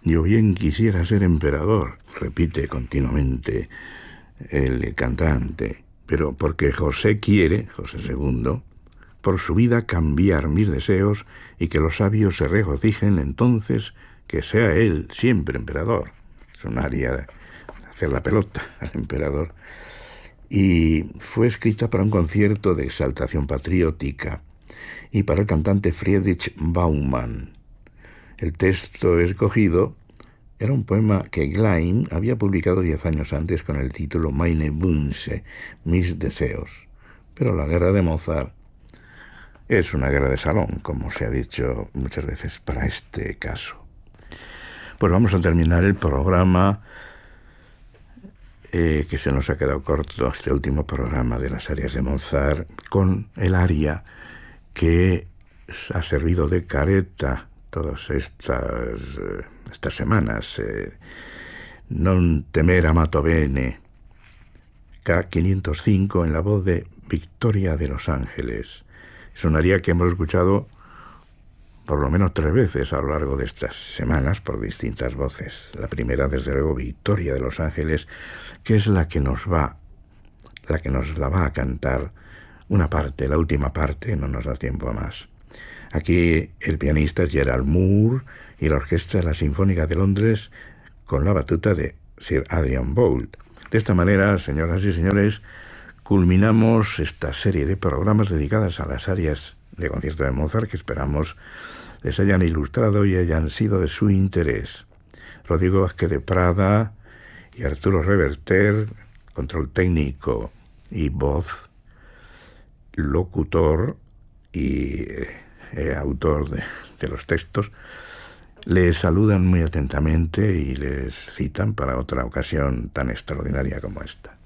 Yo bien quisiera ser emperador, repite continuamente el cantante, pero porque José quiere, José II, por su vida cambiar mis deseos y que los sabios se regocijen entonces que sea él siempre emperador. Es un aria de hacer la pelota al emperador. Y fue escrita para un concierto de exaltación patriótica y para el cantante Friedrich Baumann. El texto escogido era un poema que Gleim había publicado 10 años antes con el título Meine Wünsche, mis deseos. Pero la guerra de Mozart es una guerra de salón, como se ha dicho muchas veces para este caso. Pues vamos a terminar el programa, que se nos ha quedado corto, este último programa de las arias de Mozart, con el aria que ha servido de careta todas estas semanas, Non temere amato bene, K505, en la voz de Victoria de Los Ángeles. Es un aria que hemos escuchado por lo menos 3 veces a lo largo de estas semanas por distintas voces. La primera, desde luego, Victoria de Los Ángeles, que es la que nos la va a cantar una parte, la última parte, no nos da tiempo a más. Aquí el pianista es Gerald Moore y la orquesta es la Sinfónica de Londres con la batuta de Sir Adrian Boult. De esta manera, señoras y señores, culminamos esta serie de programas dedicadas a las arias de concierto de Mozart que esperamos les hayan ilustrado y hayan sido de su interés. Rodrigo Vázquez de Prada y Arturo Reverter, control técnico y voz, locutor y autor de los textos, les saludan muy atentamente y les citan para otra ocasión tan extraordinaria como esta.